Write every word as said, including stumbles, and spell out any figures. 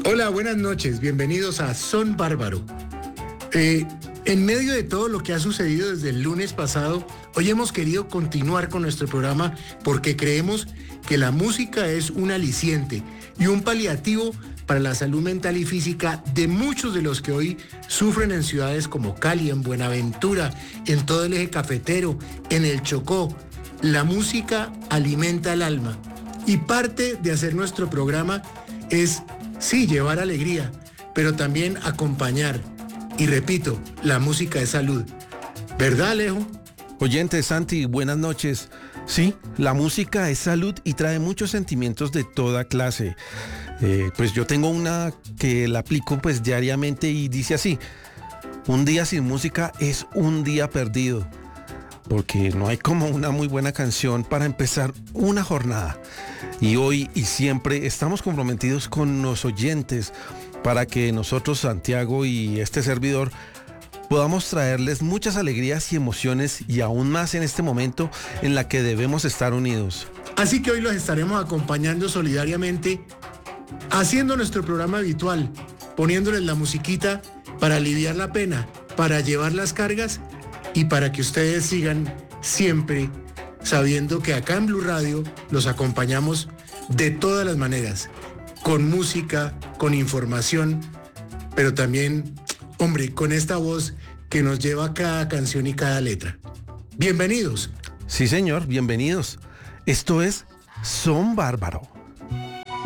Hola, buenas noches, bienvenidos a Son Bárbaro. Eh, en medio de todo lo que ha sucedido desde el lunes pasado, hoy hemos querido continuar con nuestro programa porque creemos que la música es un aliciente y un paliativo para la salud mental y física de muchos de los que hoy sufren en ciudades como Cali, en Buenaventura, en todo el eje cafetero, en el Chocó. La música alimenta el alma y parte de hacer nuestro programa es, sí, llevar alegría, pero también acompañar. Y repito, la música es salud. ¿Verdad, Alejo? Oyente, Santi, buenas noches. Sí, la música es salud y trae muchos sentimientos de toda clase. Eh, pues yo tengo una que la aplico pues diariamente y dice así: un día sin música es un día perdido, porque no hay como una muy buena canción para empezar una jornada. Y hoy y siempre estamos comprometidos con los oyentes para que nosotros, Santiago y este servidor, podamos traerles muchas alegrías y emociones, y aún más en este momento en la que debemos estar unidos. Así que hoy los estaremos acompañando solidariamente, haciendo nuestro programa habitual, poniéndoles la musiquita para aliviar la pena, para llevar las cargas y para que ustedes sigan siempre sabiendo que acá en Blue Radio los acompañamos de todas las maneras, con música, con información, pero también, hombre, con esta voz que nos lleva cada canción y cada letra. Bienvenidos. Sí, señor, bienvenidos. Esto es Son Bárbaro.